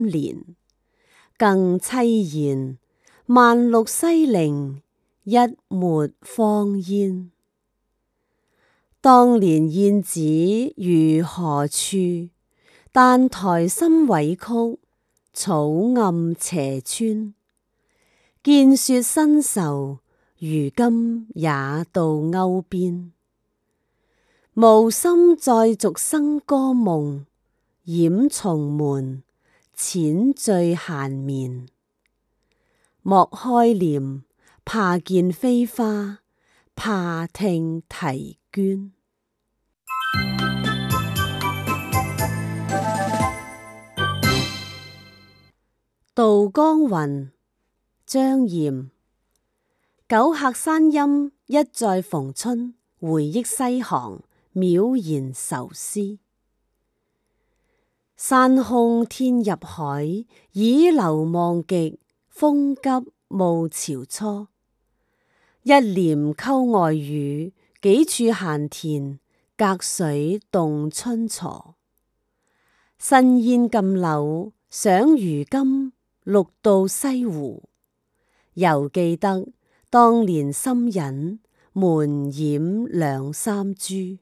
年。更凄然，萬綠西陵，一抹芳煙。當年燕子如何處？但台深委曲，草暗斜村。見說新愁，如今也到鉤邊。無心再續笙歌夢，掩重門，淺醉閒眠。莫開簾，怕見飛花，怕聽啼鵑。渡江雲，張炎。久客山陰，一再逢春。回憶西航，邈然愁思。山空天入海，倚樓望極，風急暮潮初。一簾溝外雨，幾處閒田，隔水動春雛。新煙禁柳，想如今，綠到西湖。猶記得當年心隱，門掩兩三株。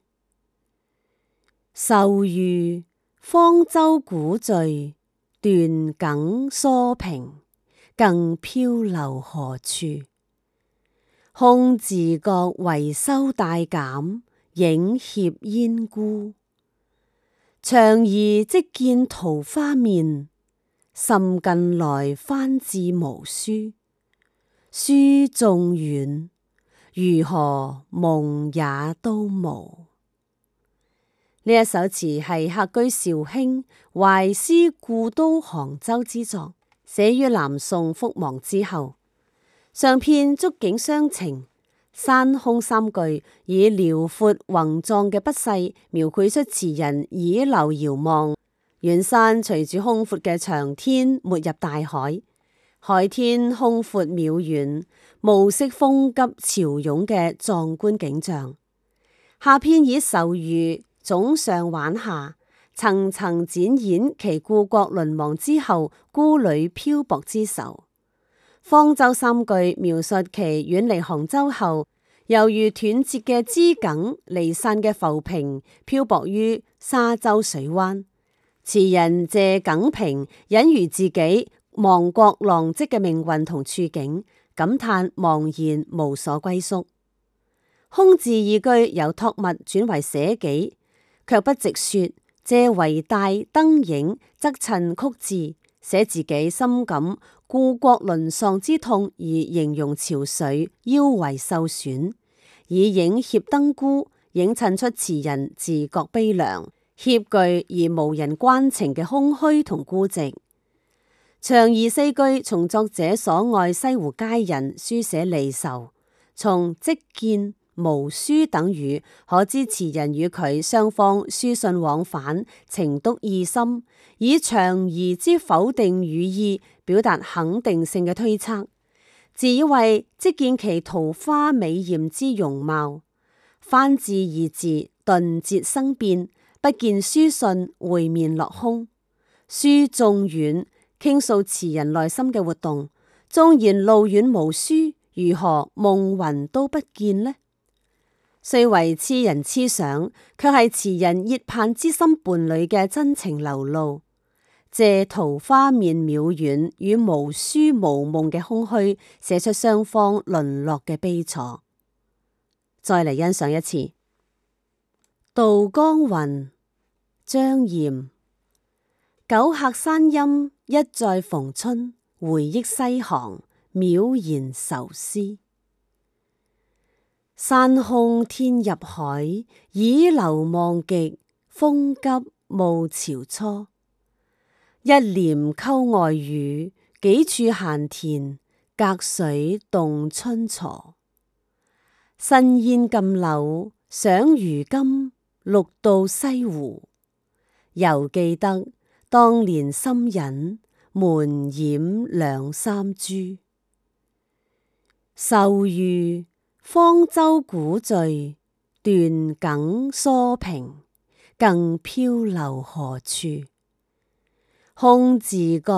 愁餘方舟古墜，斷梗疏平，更漂流何處？空自覺維修大減，影脅煙孤。長宜即見桃花面，甚近來翻至無書。書縱遠，如何夢也都無。呢一首詞係客居紹興懷思故都杭州之作，寫於南宋覆亡之後。上片觸景傷情，山空三句以遼闊宏壯嘅筆勢描繪出詞人倚樓遙望，遠山隨住空闊嘅長天沒入大海，海天空闊渺遠，暮色風急潮湧嘅壯觀景象。下片以愁餘總上挽下，層層展演其故國淪亡之後孤旅漂泊之愁。方舟三句描述其遠離杭州後，猶如斷節嘅枝梗，離散嘅浮萍，漂泊於沙洲水灣。詞人借梗萍隱喻自己亡國浪迹嘅命運同處境，感嘆茫然無所歸宿。空字二句由託物轉為寫己，卻不直說，借為大燈影，則襯曲字，寫自己深感故國淪喪之痛而形容潮水腰圍受損，以影脅燈孤，映襯出詞人自覺悲涼、歉懼而無人關情嘅空虛同孤寂。長宜四句從作者所愛西湖佳人書寫離愁，從即見無書等語可知詞人與佢雙方書信往返，情篤意深，以長宜之否定語意表達肯定性嘅推測。自以為即見其桃花美艷之容貌，翻字二字頓節生變，不見書信，會面落空。書縱遠，傾訴詞人內心嘅活動，縱然路遠無書，如何夢魂都不見呢？雖為痴人痴想，卻係詞人熱盼之心伴侶嘅真情流露，借桃花面渺遠與無書無夢嘅空虛，寫出雙方淪落嘅悲楚。再嚟欣賞一次。渡江雲，張炎。久客山陰，一再逢春。回憶西航，邈然愁思。山空天入海，倚樓望極，風急暮潮初。一簾溝外雨，幾處閒田，隔水動春雛。新煙禁柳，想如今，綠到西湖。猶記得當年心隱，門掩兩三株。愁餘方舟古墜，斷梗疏平，更漂流何處？ 空自覺